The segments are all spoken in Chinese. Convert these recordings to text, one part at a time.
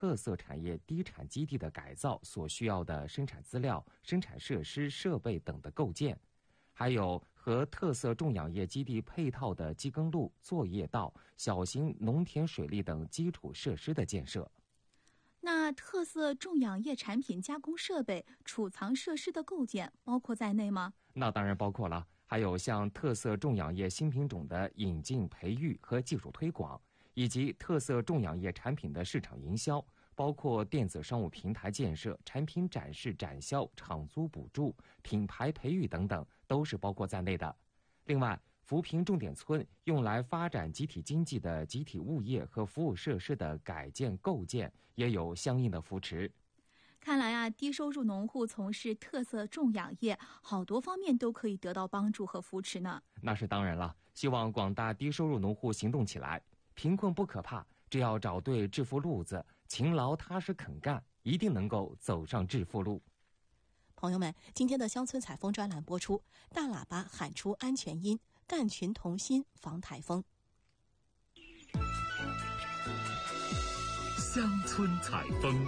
特色产业低产基地的改造所需要的生产资料、生产设施、设备等的构建，还有和特色种养业基地配套的机耕路、作业道、小型农田水利等基础设施的建设。 那特色种养业产品加工设备、储藏设施的构建包括在内吗？ 那当然包括了，还有像特色种养业新品种的引进、培育和技术推广，以及特色种养业产品的市场营销，包括电子商务平台建设、产品展示展销、场租补助、品牌培育等等，都是包括在内的。另外，扶贫重点村用来发展集体经济的集体物业和服务设施的改建构建也有相应的扶持。 看来啊，低收入农户从事特色种养业，好多方面都可以得到帮助和扶持呢。 那是当然了，希望广大低收入农户行动起来。贫困不可怕，只要找对致富路子，勤劳踏实肯干，一定能够走上致富路。 朋友们，今天的乡村采风专栏播出，大喇叭喊出安全音，干群同心防台风。 乡村采风。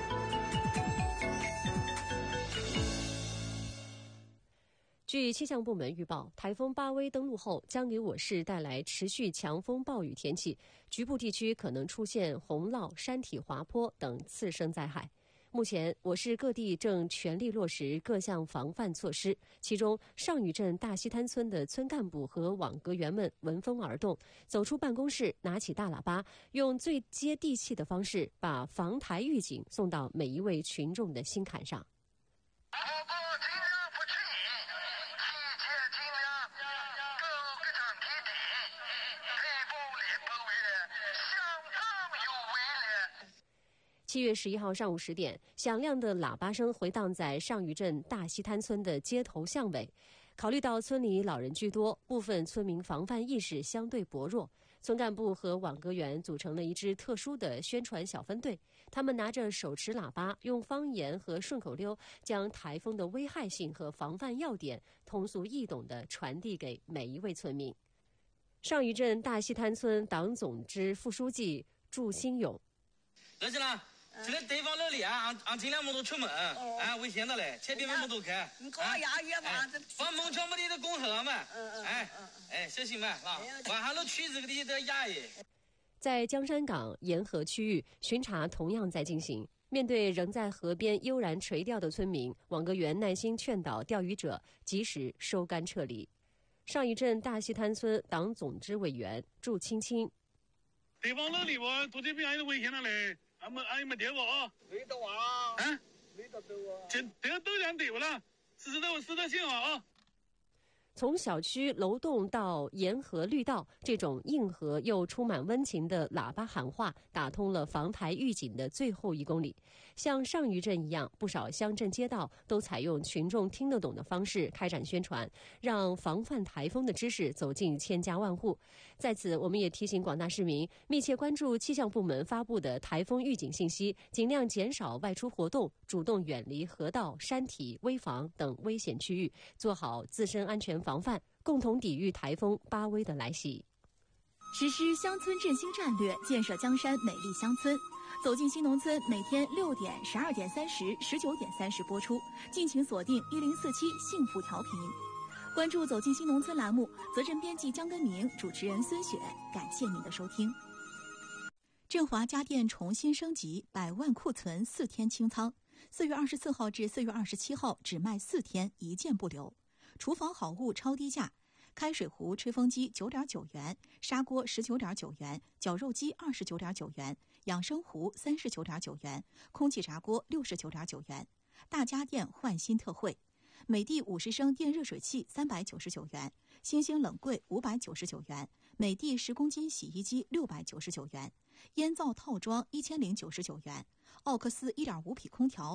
据气象部门预报，台风巴威登陆后将给我市带来持续强风暴雨天气，局部地区可能出现洪涝、山体滑坡等次生灾害。目前，我市各地正全力落实各项防范措施，其中上虞镇大西滩村的村干部和网格员们闻风而动，走出办公室，拿起大喇叭，用最接地气的方式把防台预警送到每一位群众的心坎上。7月11号上午10点，响亮的喇叭声回荡在上虞镇大西滩村的街头巷尾。考虑到村里老人居多，部分村民防范意识相对薄弱，村干部和网格员组成了一支特殊的宣传小分队。他们拿着手持喇叭，用方言和顺口溜将台风的危害性和防范要点通俗易懂地传递给每一位村民。上虞镇大西滩村党总支副书记祝新勇： 得行了。这个地方那里啊，俺尽量不多出门，危险的嘞，千万不多开。 你搞牙医嘛， 放门窗不里的公河嘛，小心嘛，晚上都去这个地的牙医。 在江山港沿河区域，巡查同样在进行。面对仍在河边悠然垂钓的村民，网格员耐心劝导钓鱼者及时收竿撤离。上虞镇大西滩村党总支委员祝青青： 地方那里哇，昨天边有危险了嘞。俺们钓过啊， 没得啊，没得走啊， 这个都让钓了，死得幸好啊。 从小区楼栋到沿河绿道，这种硬核又充满温情的喇叭喊话，打通了防台预警的最后1公里。像上虞镇一样，不少乡镇街道都采用群众听得懂的方式开展宣传，让防范台风的知识走进千家万户。在此，我们也提醒广大市民，密切关注气象部门发布的台风预警信息，尽量减少外出活动，主动远离河道、山体、危房等危险区域，做好自身安全防范，共同抵御台风巴威的来袭。 实施乡村振兴战略，建设江山美丽乡村。走进新农村，每天6点、12点30、19点30播出，敬请锁定1047幸福调频。关注走进新农村栏目，责任编辑江根明，主持人孙雪，感谢您的收听。振华家电重新升级，100万库存4天清仓，4月24号至4月27号只卖4天，1件不留。厨房好物超低价，开水壶、吹风机9.9元，砂锅19.9元，绞肉机29.9元，养生壶39.9元，空气炸锅69.9元。大家电换新特惠，美的50升电热水器399元，星星冷柜599元，美的10公斤洗衣机699元，烟灶套装1099元，奥克斯1.5匹空调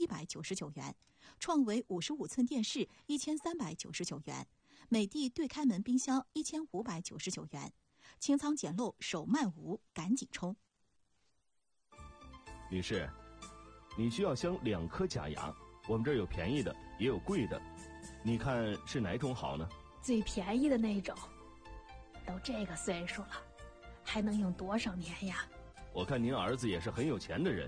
1199元，创维55寸电视1399元，美的对开门冰箱1599元。清仓捡漏手慢无，赶紧冲！ 女士，你需要镶2颗假牙，我们这儿有便宜的，也有贵的，你看是哪种好呢？ 最便宜的那种。都这个岁数了，还能用多少年呀？ 我看您儿子也是很有钱的人，